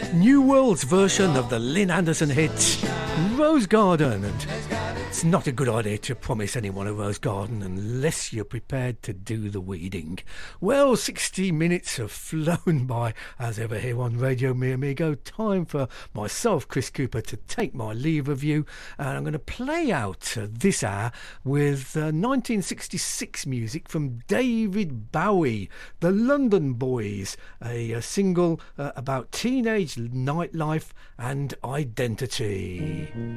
New World's version of the Lynn Anderson hit Rose Garden, and it's not a good idea to promise anyone a rose garden unless you're prepared to do the weeding. Well, 60 minutes have flown by as ever here on Radio Mi Amigo. Time for myself, Chris Cooper, to take my leave of you, and I'm going to play out this hour with 1966 music from David Bowie, The London Boys, a single about teenage nightlife and identity.